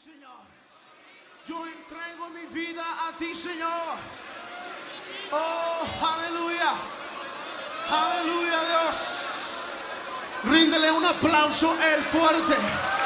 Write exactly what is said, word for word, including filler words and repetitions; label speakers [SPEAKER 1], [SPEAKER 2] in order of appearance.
[SPEAKER 1] Señor. Yo entrego mi vida a ti, Señor. Oh, aleluya. Aleluya, Dios. Ríndele un aplauso el fuerte.